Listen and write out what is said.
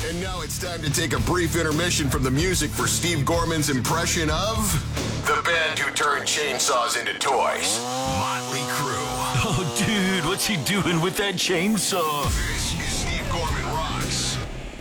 And now it's time to take a brief intermission from the music for Steve Gorman's impression of the band who turned chainsaws into toys, Motley Crue. Oh, dude, what's he doing with that chainsaw? This is Steve Gorman Rocks.